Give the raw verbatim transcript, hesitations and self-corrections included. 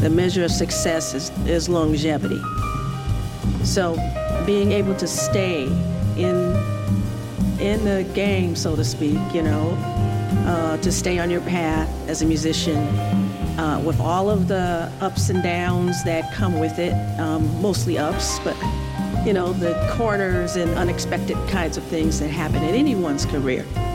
the measure of success is, is longevity. So being able to stay in in the game, so to speak, you know, uh, to stay on your path as a musician, uh, with all of the ups and downs that come with it, um, mostly ups, but, you know, the corners and unexpected kinds of things that happen in anyone's career.